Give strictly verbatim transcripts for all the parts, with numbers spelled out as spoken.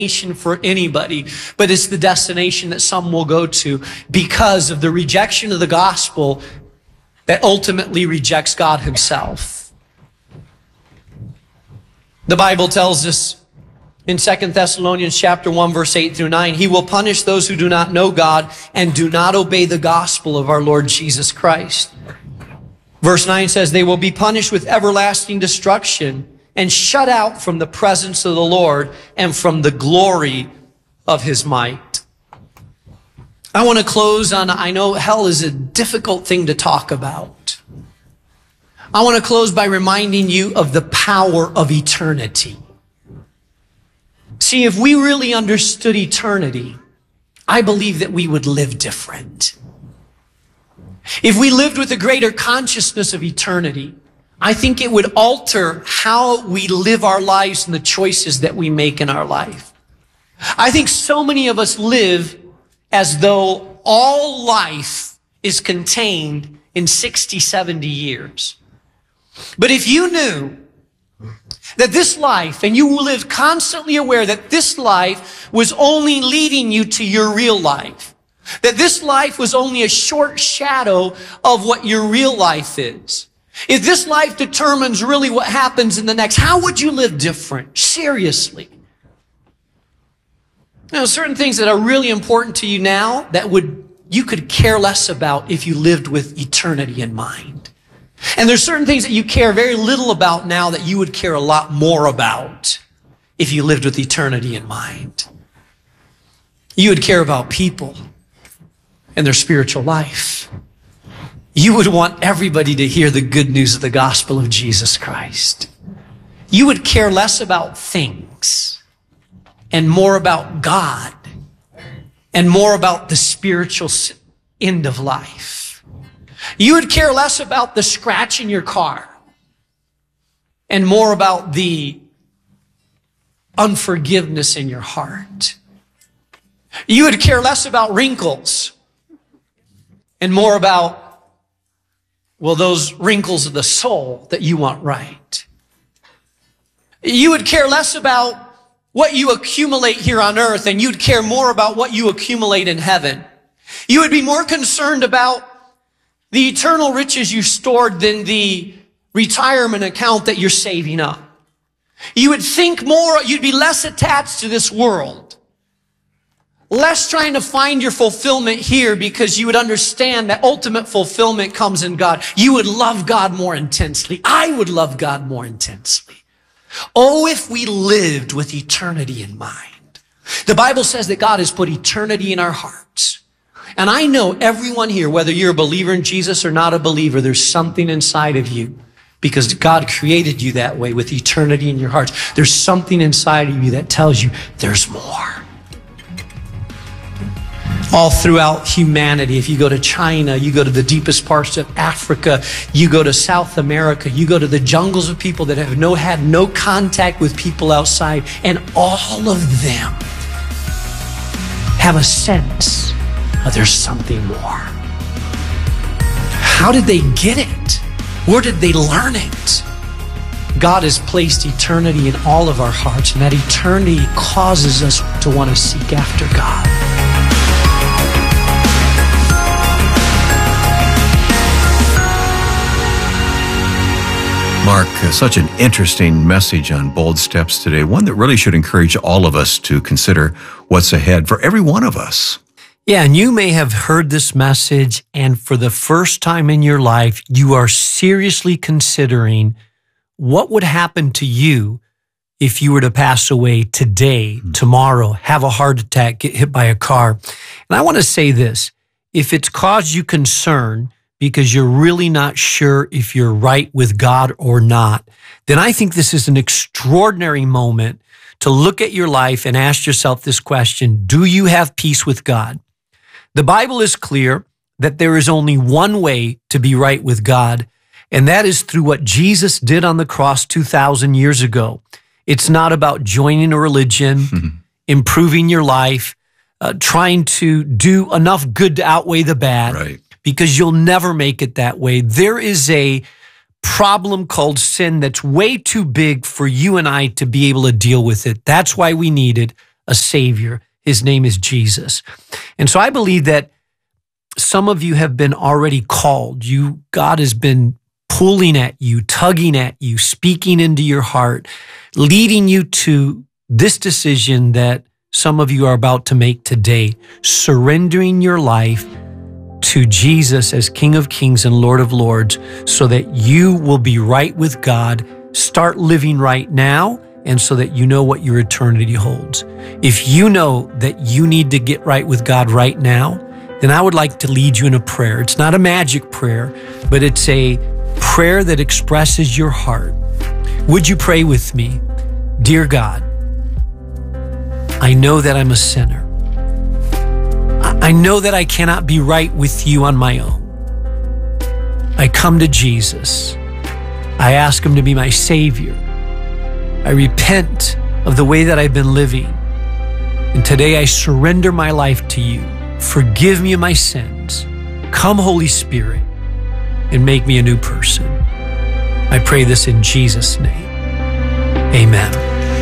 for anybody, but it's the destination that some will go to because of the rejection of the gospel that ultimately rejects God himself. The Bible tells us in Second Thessalonians chapter one, verse eight through nine, he will punish those who do not know God and do not obey the gospel of our Lord Jesus Christ. Verse nine says, they will be punished with everlasting destruction and shut out from the presence of the Lord and from the glory of his might. I want to close on, I know hell is a difficult thing to talk about. I want to close by reminding you of the power of eternity. See, if we really understood eternity, I believe that we would live different. If we lived with a greater consciousness of eternity, I think it would alter how we live our lives and the choices that we make in our life. I think so many of us live as though all life is contained in sixty, seventy years. But if you knew that this life, and you live constantly aware that this life was only leading you to your real life, that this life was only a short shadow of what your real life is, if this life determines really what happens in the next, how would you live different? Seriously. Now, certain things that are really important to you now that would you could care less about if you lived with eternity in mind. And there's certain things that you care very little about now that you would care a lot more about if you lived with eternity in mind. You would care about people and their spiritual life. You would want everybody to hear the good news of the gospel of Jesus Christ. You would care less about things and more about God and more about the spiritual end of life. You would care less about the scratch in your car and more about the unforgiveness in your heart. You would care less about wrinkles and more about, well, those wrinkles of the soul that you want right. You would care less about what you accumulate here on earth, and you'd care more about what you accumulate in heaven. You would be more concerned about the eternal riches you stored than the retirement account that you're saving up. You would think more, you'd be less attached to this world. Less trying to find your fulfillment here because you would understand that ultimate fulfillment comes in God. You would love God more intensely. I would love God more intensely. Oh, if we lived with eternity in mind. The Bible says that God has put eternity in our hearts. And I know everyone here, whether you're a believer in Jesus or not a believer, there's something inside of you because God created you that way with eternity in your hearts. There's something inside of you that tells you there's more. All throughout humanity, if you go to China, you go to the deepest parts of Africa, you go to South America, you go to the jungles of people that have no, had no contact with people outside, and all of them have a sense of there's something more. How did they get it? Where did they learn it? God has placed eternity in all of our hearts, and that eternity causes us to want to seek after God. Mark, uh, such an interesting message on bold steps today, one that really should encourage all of us to consider what's ahead for every one of us. Yeah, and you may have heard this message, and for the first time in your life, you are seriously considering what would happen to you if you were to pass away today, mm-hmm. tomorrow, have a heart attack, get hit by a car. And I want to say this, if it's caused you concern, because you're really not sure if you're right with God or not, then I think this is an extraordinary moment to look at your life and ask yourself this question: do you have peace with God? The Bible is clear that there is only one way to be right with God, and that is through what Jesus did on the cross two thousand years ago. It's not about joining a religion, mm-hmm. improving your life, uh, trying to do enough good to outweigh the bad. Right. Because you'll never make it that way. There is a problem called sin that's way too big for you and I to be able to deal with it. That's why we needed a Savior. His name is Jesus. And so I believe that some of you have been already called. You, God has been pulling at you, tugging at you, speaking into your heart, leading you to this decision that some of you are about to make today, surrendering your life to Jesus as King of Kings and Lord of Lords so that you will be right with God, start living right now, and so that you know what your eternity holds. If you know that you need to get right with God right now, then I would like to lead you in a prayer. It's not a magic prayer, but it's a prayer that expresses your heart. Would you pray with me? Dear God, I know that I'm a sinner. I know that I cannot be right with you on my own. I come to Jesus. I ask him to be my Savior. I repent of the way that I've been living. And today I surrender my life to you. Forgive me of my sins. Come, Holy Spirit, and make me a new person. I pray this in Jesus' name. Amen.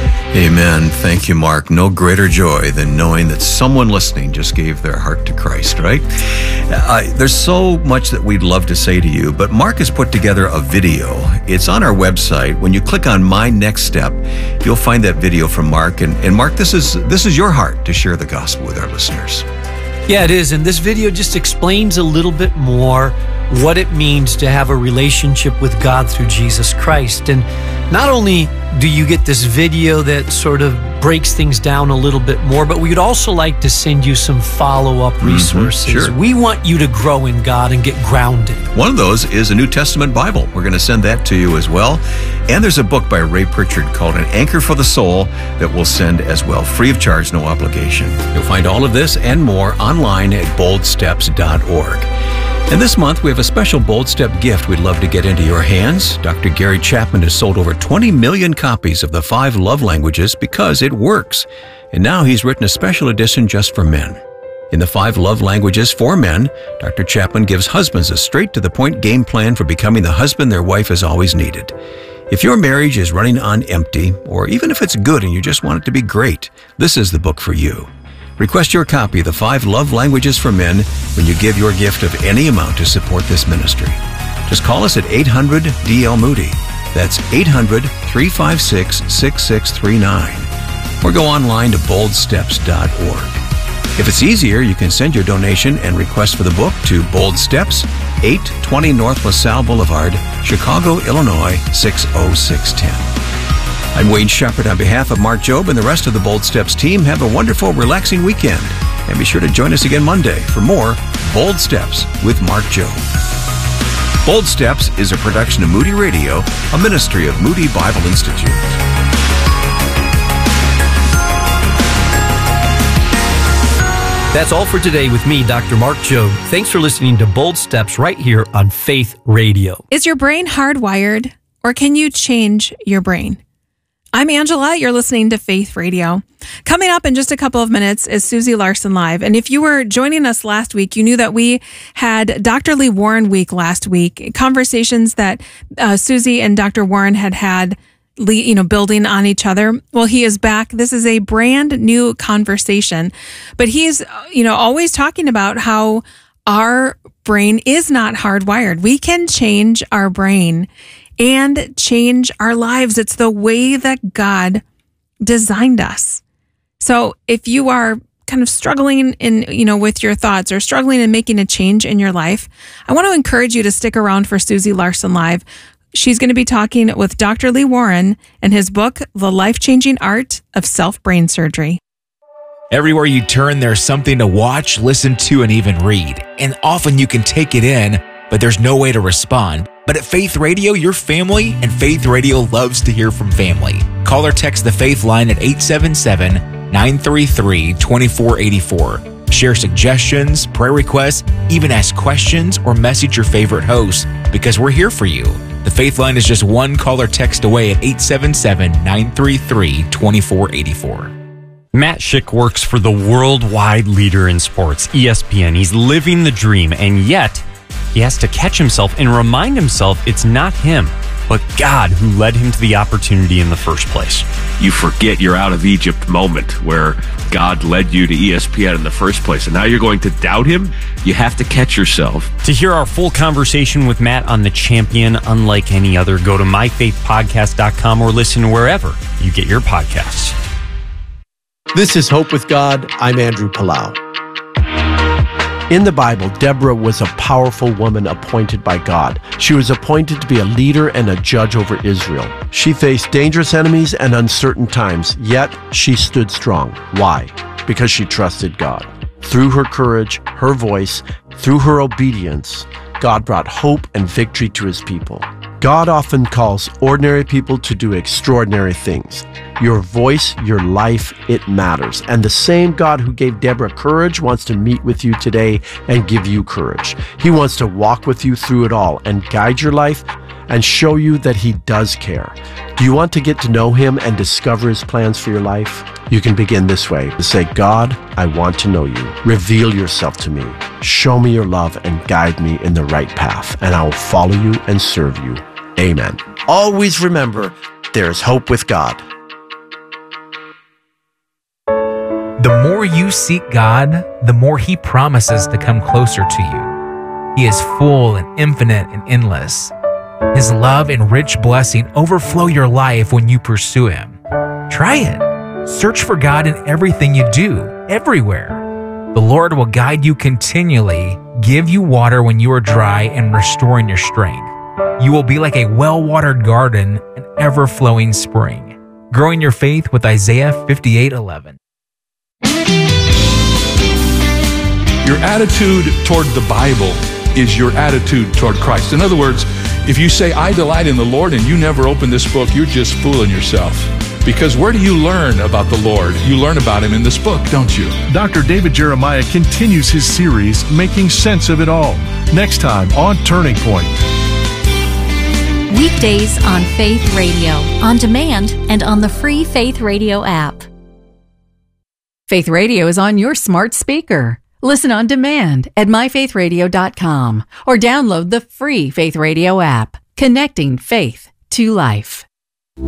Amen. Thank you, Mark. No greater joy than knowing that someone listening just gave their heart to Christ, right? Uh, there's so much that we'd love to say to you, but Mark has put together a video. It's on our website. When you click on My Next Step, you'll find that video from Mark. And, and Mark, this is this is your heart to share the gospel with our listeners. Yeah, it is. And this video just explains a little bit more what it means to have a relationship with God through Jesus Christ. And not only do you get this video that sort of breaks things down a little bit more, but we'd also like to send you some follow-up resources. Mm-hmm, sure. We want you to grow in God and get grounded. One of those is a New Testament Bible. We're going to send that to you as well. And there's a book by Ray Pritchard called An Anchor for the Soul that we'll send as well, free of charge, no obligation. You'll find all of this and more online at bold steps dot org. And this month, we have a special Bold Step gift we'd love to get into your hands. Doctor Gary Chapman has sold over twenty million copies of the five love languages because it works. And now he's written a special edition just for men. In the five love languages for men, Doctor Chapman gives husbands a straight-to-the-point game plan for becoming the husband their wife has always needed. If your marriage is running on empty, or even if it's good and you just want it to be great, this is the book for you. Request your copy of the Five Love Languages for Men when you give your gift of any amount to support this ministry. Just call us at eight hundred D L Moody. That's eight hundred, three five six, six six three nine. Or go online to bold steps dot org. If it's easier, you can send your donation and request for the book to Bold Steps, eight twenty North LaSalle Boulevard, Chicago, Illinois, six oh six one oh. I'm Wayne Shepherd on behalf of Mark Jobe and the rest of the Bold Steps team. Have a wonderful, relaxing weekend. And be sure to join us again Monday for more Bold Steps with Mark Jobe. Bold Steps is a production of Moody Radio, a ministry of Moody Bible Institute. That's all for today with me, Doctor Mark Jobe. Thanks for listening to Bold Steps right here on Faith Radio. Is your brain hardwired, or can you change your brain? I'm Angela. You're listening to Faith Radio. Coming up in just a couple of minutes is Susie Larson Live. And if you were joining us last week, you knew that we had Doctor Lee Warren Week last week, conversations that uh, Susie and Doctor Warren had had, you know, building on each other. Well, he is back. This is a brand new conversation, but he's, you know, always talking about how our brain is not hardwired. We can change our brain and change our lives. It's the way that God designed us. So if you are kind of struggling in, you know, with your thoughts or struggling in making a change in your life, I want to encourage you to stick around for Susie Larson Live. She's going to be talking with Doctor Lee Warren and his book, The Life-Changing Art of Self-Brain Surgery. Everywhere you turn, there's something to watch, listen to, and even read. And often you can take it in, but there's no way to respond. But at Faith Radio, you're family, and Faith Radio loves to hear from family. Call or text the Faith line at eight seven seven, nine three three, two four eight four. Share suggestions, prayer requests, even ask questions or message your favorite host, because we're here for you. The Faith line is just one call or text away at eight seven seven, nine three three, two four eight four. Matt Schick works for the worldwide leader in sports, E S P N. He's living the dream, and yet he has to catch himself and remind himself it's not him. but God who led him to the opportunity in the first place. You forget your out of Egypt moment where God led you to E S P N in the first place, and now you're going to doubt him? You have to catch yourself. To hear our full conversation with Matt on The Champion, unlike any other, go to my faith podcast dot com or listen wherever you get your podcasts. This is Hope with God. I'm Andrew Palau. In the Bible, Deborah was a powerful woman appointed by God. She was appointed to be a leader and a judge over Israel. She faced dangerous enemies and uncertain times, yet she stood strong. Why? Because she trusted God. Through her courage, her voice, through her obedience, God brought hope and victory to his people. God often calls ordinary people to do extraordinary things. Your voice, your life, it matters. And the same God who gave Deborah courage wants to meet with you today and give you courage. He wants to walk with you through it all and guide your life and show you that he does care. Do you want to get to know him and discover his plans for your life? You can begin this way. Say, God, I want to know you. Reveal yourself to me. Show me your love and guide me in the right path, and I will follow you and serve you. Amen. Always remember, there is hope with God. The more you seek God, the more he promises to come closer to you. He is full and infinite and endless. His love and rich blessing overflow your life when you pursue him. Try it. Search for God in everything you do, everywhere. The Lord will guide you continually, give you water when you are dry, and restore your strength. You will be like a well-watered garden, an ever-flowing spring. Growing your faith with Isaiah fifty-eight eleven. Your attitude toward the Bible is your attitude toward Christ. In other words, if you say, I delight in the Lord, and you never open this book, you're just fooling yourself. Because where do you learn about the Lord? You learn about him in this book, don't you? Doctor David Jeremiah continues his series, Making Sense of It All, next time on Turning Point. Weekdays on Faith Radio, on demand, and on the free Faith Radio app. Faith Radio is on your smart speaker. Listen on demand at my faith radio dot com or download the free Faith Radio app, connecting faith to life.